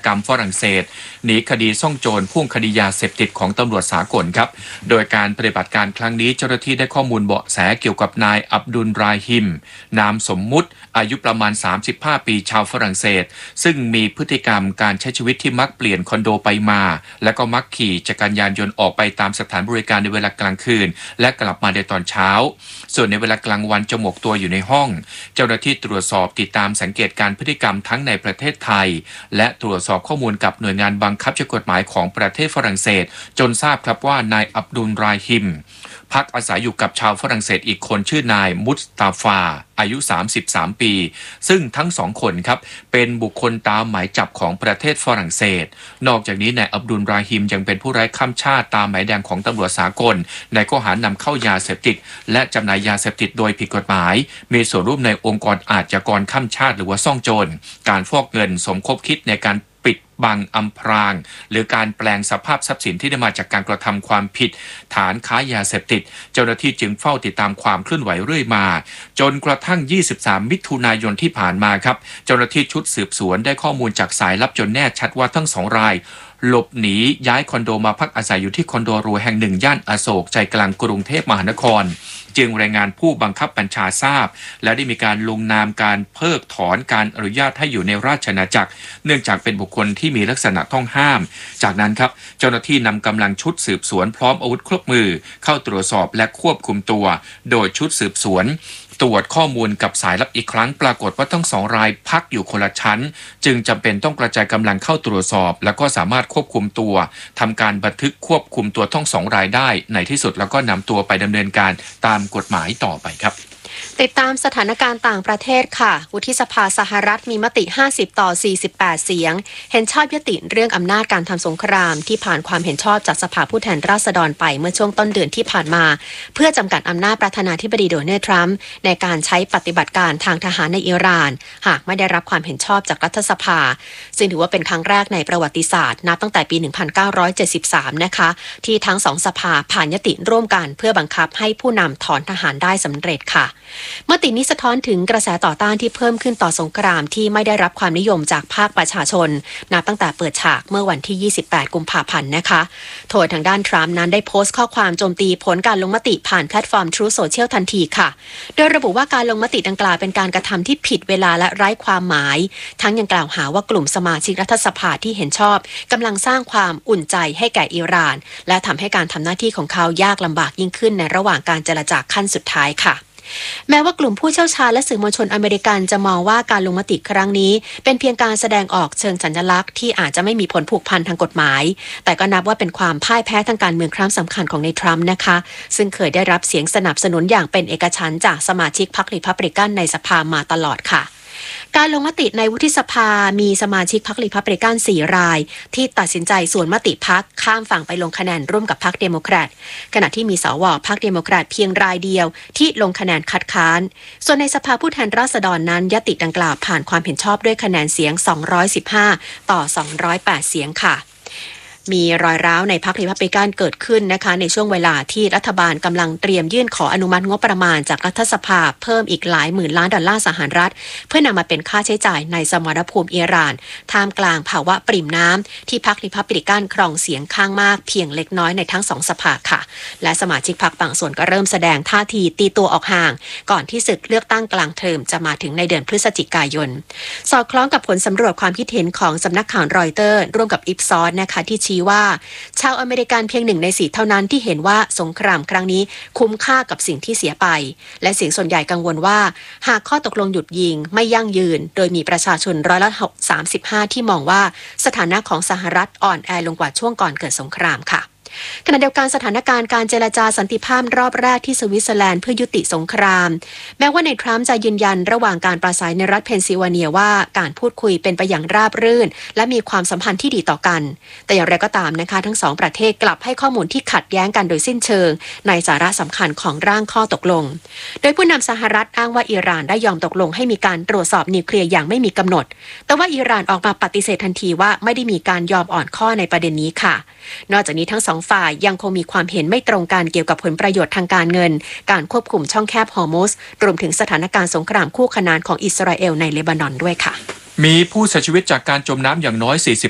รรมฝรั่งเศสหนีคดีซ่องโจรพ่วงคดียาเสพติดของตำรวจสากลครับโดยการปฏิบัติการครั้งนี้เจ้าหน้าที่ได้ข้อมูลเบาะแสเกี่ยวกับนายอับดุลราฮิมนามสมมุติอายุประมาณ35ปีชาวฝรั่งเศสซึ่งมีพฤติกรรมการใช้ชีวิตที่มักเปลี่ยนคอนโดไปมาและก็มักขี่จักรยานยนต์ออกไปตามสถานบริการในเวลากลางคืนและกลับมาในตอนเช้าส่วนในเวลากลางวันจะหมกตัวอยู่ในห้องเจ้าหน้าที่ตรวจสอบติดตามสังเกตการพฤติกรรมทั้งในประเทศไทยและตรวจสอบข้อมูลกับหน่วยงานบังคับใช้กฎหมายของประเทศฝรั่งเศสจนทราบครับว่านายอับดุลราฮิมพักอาศัยอยู่กับชาวฝรั่งเศสอีกคนชื่อนายมุสตาฟาอายุ33ปีซึ่งทั้งสองคนครับเป็นบุคคลตามหมายจับของประเทศฝรั่งเศสนอกจากนี้นายอับดุลราฮิมยังเป็นผู้ไร้ข้ามชาติตามหมายแดงของตำรวจสากลในข้อหานำเข้ายาเสพติดและจำหน่ายยาเสพติดโดยผิดกฎหมายมีส่วนร่วมในองค์กรอาชญากรข้ามชาติหรือว่าซ่องโจรการฟอกเงินสมคบคิดในการปิดบังอำพรางหรือการแปลงสภาพทรัพย์สินที่ได้มาจากการกระทำความผิดฐานค้ายาเสพติดเจ้าหน้าที่จึงเฝ้าติดตามความเคลื่อนไหวเรื่อยมาจนกระทั่ง23มิถุนายนที่ผ่านมาครับเจ้าหน้าที่ชุดสืบสวนได้ข้อมูลจากสายลับจนแน่ชัดว่าทั้งสองรายหลบหนีย้ายคอนโดมาพักอาศัยอยู่ที่คอนโดหรูแห่งหนึ่งย่านอโศกใจกลางกรุงเทพมหานครจึงรายงานผู้บังคับบัญชาทราบและได้มีการลงนามการเพิกถอนการอนุญาตให้อยู่ในราชอาณาจักรเนื่องจากเป็นบุคคลที่มีลักษณะต้องห้ามจากนั้นครับเจ้าหน้าที่นำกำลังชุดสืบสวนพร้อมอาวุธครบมือเข้าตรวจสอบและควบคุมตัวโดยชุดสืบสวนตรวจข้อมูลกับสายลับอีกครั้งปรากฏว่าทั้งสองรายพักอยู่คนละชั้นจึงจำเป็นต้องกระจายกำลังเข้าตรวจสอบแล้วก็สามารถควบคุมตัวทำการบันทึกควบคุมตัวทั้งสองรายได้ในที่สุดแล้วก็นำตัวไปดำเนินการตามกฎหมายต่อไปครับติดตามสถานการณ์ต่างประเทศค่ะวุฒิสภาสหรัฐมีมติ50 ต่อ 48 เสียงเห็นชอบยติเรื่องอำนาจการทำสงครามที่ผ่านความเห็นชอบจากสภาผู้แทนราษฎรไปเมื่อช่วงต้นเดือนที่ผ่านมาเพื่อจำกัดอำนาจประธานาธิบดีโดนัลด์ทรัมป์ในการใช้ปฏิบัติการทางทหารในอิหร่านหากไม่ได้รับความเห็นชอบจากรัฐสภาซึ่งถือว่าเป็นครั้งแรกในประวัติศาสตร์นับตั้งแต่ปี 1973 นะคะที่ทั้งสองสภาผ่านยติร่วมกันเพื่อบังคับให้ผู้นำถอนทหารได้สำเร็จค่ะมตินี้สะท้อนถึงกระแสต่อต้านที่เพิ่มขึ้นต่อสงครามที่ไม่ได้รับความนิยมจากภาคประชาชนนับตั้งแต่เปิดฉากเมื่อวันที่ 28 กุมภาพันธ์นะคะโดยทางด้านทรัมป์นั้นได้โพสต์ข้อความโจมตีผลการลงมติผ่านแพลตฟอร์ม Truth Social ทันทีค่ะโดยระบุว่าการลงมติดังกล่าวเป็นการกระทำที่ผิดเวลาและไร้ความหมายทั้งยังกล่าวหาว่ากลุ่มสมาชิกรัฐสภาที่เห็นชอบกำลังสร้างความอุ่นใจให้แก่อิหร่านและทำให้การทำหน้าที่ของเขายากลำบากยิ่งขึ้นในระหว่างการเจรจาขั้นสุดท้ายค่ะแม้ว่ากลุ่มผู้เชี่ยวชาญและสื่อมวลชนอเมริกันจะมองว่าการลงมติครั้งนี้เป็นเพียงการแสดงออกเชิงสัญลักษณ์ที่อาจจะไม่มีผลผูกพันทางกฎหมายแต่ก็นับว่าเป็นความพ่ายแพ้ทางการเมืองครั้งสำคัญของในทรัมป์นะคะซึ่งเคยได้รับเสียงสนับสนุนอย่างเป็นเอกฉันท์จากสมาชิกพรรครีพับลิกันในสภามาตลอดค่ะการลงมติในวุฒิสภามีสมาชิกพรรครีพับลิกัน4 รายที่ตัดสินใจส่วนมติพรรคข้ามฝั่งไปลงคะแนนร่วมกับพรรคเดโมแครตขณะที่มีสวพรรคเดโมแครตเพียงรายเดียวที่ลงคะแนนคัดค้านส่วนในสภาผู้แทนราษฎรนั้นยติดังกล่าวผ่านความเห็นชอบด้วยคะแนนเสียง215 ต่อ 208 เสียงค่ะมีรอยร้าวในพรรครีพับลิกันเกิดขึ้นนะคะในช่วงเวลาที่รัฐบาลกำลังเตรียมยื่นขออนุมัติงบประมาณจากรัฐสภาเพิ่มอีกหลายหมื่นล้านดอลลาร์สหรัฐเพื่อนำมาเป็นค่าใช้จ่ายในสมรภูมิอิหร่านท่ามกลางภาวะปริ่มน้ำที่พรรครีพับลิกันครองเสียงข้างมากเพียงเล็กน้อยในทั้งสองสภาค่ะและสมาชิกพรรคบางส่วนก็เริ่มแสดงท่าทีตีตัวออกห่างก่อนที่ศึกเลือกตั้งกลางเทอมจะมาถึงในเดือนพฤศจิกายนสอดคล้องกับผลสำรวจความคิดเห็นของสำนักข่าวรอยเตอร์ร่วมกับอิปซอสนะคะที่ชี้ว่าชาวอเมริกันเพียง1 ใน 4เท่านั้นที่เห็นว่าสงครามครั้งนี้คุ้มค่ากับสิ่งที่เสียไปและเสียงส่วนใหญ่กังวลว่าหากข้อตกลงหยุดยิงไม่ยั่งยืนโดยมีประชาชน35%ที่มองว่าสถานะของสหรัฐอ่อนแอลงกว่าช่วงก่อนเกิดสงครามค่ะขณะเดียวกันสถานการณ์การเจรจาสันติภาพรอบแรกที่สวิตเซอร์แลนด์เพื่อยุติสงครามแม้ว่าในทรัมป์จะยืนยันระหว่างการปราศัยในรัฐเพนซิลเวเนียว่าการพูดคุยเป็นไปอย่างราบรื่นและมีความสัมพันธ์ที่ดีต่อกันแต่อย่างไรก็ตามนะคะทั้งสองประเทศกลับให้ข้อมูลที่ขัดแย้งกันโดยสิ้นเชิงในสาระสำคัญของร่างข้อตกลงโดยผู้นำสหรัฐอ้างว่าอิหร่านได้ยอมตกลงให้มีการตรวจสอบนิวเคลียร์อย่างไม่มีกำหนดแต่ว่าอิหร่านออกมาปฏิเสธทันทีว่าไม่ได้มีการยอมอ่อนข้อในประเด็นนี้ค่ะนอกจากนี้ทั้งสองฝ่ายยังคงมีความเห็นไม่ตรงกันเกี่ยวกับผลประโยชน์ทางการเงินการควบคุมช่องแคบฮอร์มุซรวมถึงสถานการณ์สงครามคู่ขนานของอิสราเอลในเลบานอนด้วยค่ะมีผู้เสียชีวิตจากการจมน้ำอย่างน้อย